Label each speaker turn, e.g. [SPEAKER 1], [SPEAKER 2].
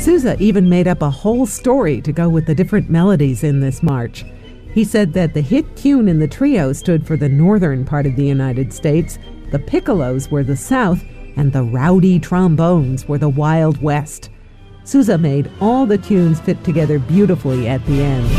[SPEAKER 1] Sousa even made up a whole story to go with the different melodies in this march. He said that the hit tune in the trio stood for the northern part of the United States, the piccolos were the south, and the rowdy trombones were the Wild West. Sousa made all the tunes fit together beautifully at the end.